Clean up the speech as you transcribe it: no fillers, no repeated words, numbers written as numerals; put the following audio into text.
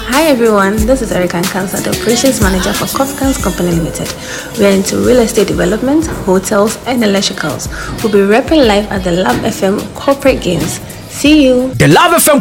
Hi everyone, this is Erica Nkansa, the Operations Manager for Cofcans Company Limited. We are into real estate development, hotels, and electricals. We'll be repping live at the Love FM Corporate Games. See you. The Love FM